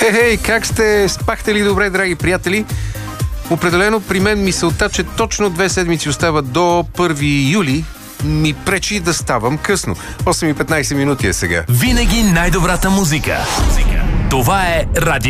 Хей, как сте? Спахте ли добре, драги приятели? Определено при мен мисълта, че точно 2 седмици остават до 1 юли, ми пречи да ставам късно. 8:15 минути е сега. Винаги най-добрата музика. Това е Радио